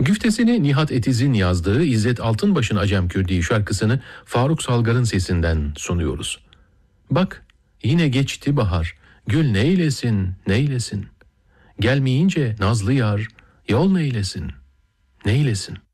Güftesini Nihat Etiz'in yazdığı İzzet Altınbaş'ın Acem Kürdi şarkısını Faruk Salgar'ın sesinden sunuyoruz. Bak yine geçti bahar, gül neylesin neylesin. Gelmeyince nazlı yar, yol neylesin neylesin.